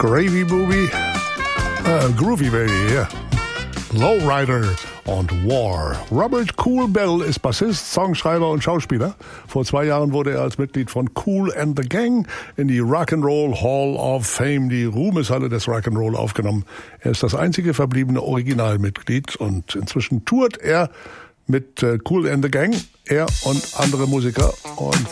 Gravy Movie, Groovy Baby, yeah. Lowrider und War. Robert Cool Bell ist Bassist, Songschreiber und Schauspieler. Vor 2 Jahren wurde er als Mitglied von Kool and the Gang in die Rock'n'Roll Hall of Fame, die Ruhmeshalle des Rock'n'Roll, aufgenommen. Er ist das einzige verbliebene Originalmitglied und inzwischen tourt er mit Kool and the Gang, er und andere Musiker. Und